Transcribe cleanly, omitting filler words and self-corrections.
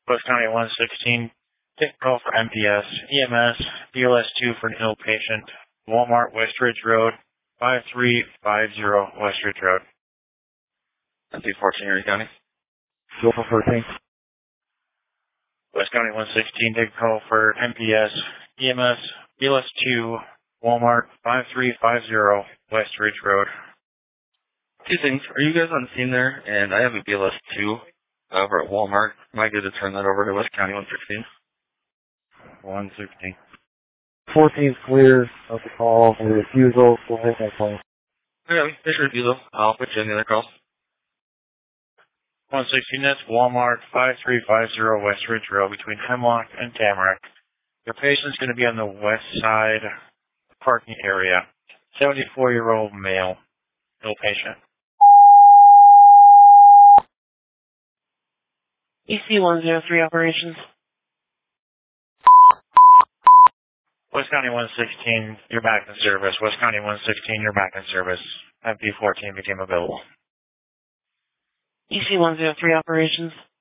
West County 116, take a call for MPS, EMS, BLS 2 for an ill patient, Walmart, West Ridge Road, 5350 West Ridge Road. MP14, Erie County. Go for 14. West County 116, take a call for MPS, EMS, BLS 2, Walmart, 5350 West Ridge Road. Two things. Are you guys on the scene there? And I have a BLS 2 over at Walmart. Am I good to turn that over to West County 116? 116. 14 clear of the call and refusal. We'll take that call. Okay, just refusal. I'll put you in the other call. 116, that's Walmart, 5350 West Ridge Road between Hemlock and Tamarack. Your patient's going to be on the west side parking area. 74-year-old male, ill patient. EC103 operations. West County 116, you're back in service. West County 116, you're back in service. MP14 became available. EC103 operations.